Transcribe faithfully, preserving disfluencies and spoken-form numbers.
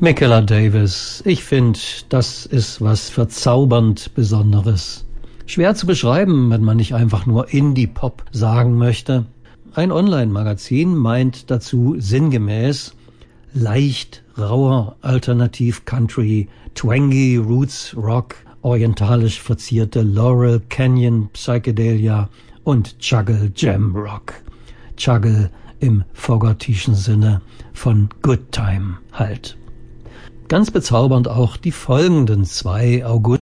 Michaela Davis, ich finde, das ist was verzaubernd Besonderes. Schwer zu beschreiben, wenn man nicht einfach nur Indie-Pop sagen möchte. Ein Online-Magazin meint dazu sinngemäß leicht rauer Alternativ-Country, twangy Roots Rock, orientalisch verzierte Laurel Canyon Psychedelia und Juggle Jam Rock. Juggle im Fogertyschen Sinne von Good Time halt. Ganz bezaubernd auch die folgenden zwei August